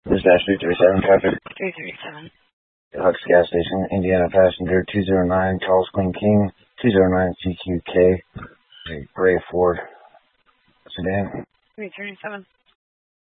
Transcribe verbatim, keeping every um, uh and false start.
Dispatch three thirty-seven traffic. three thirty-seven. Hux gas station, Indiana passenger two zero nine, Charles Queen King, two zero nine C Q K, a gray Ford sedan. three thirty-seven.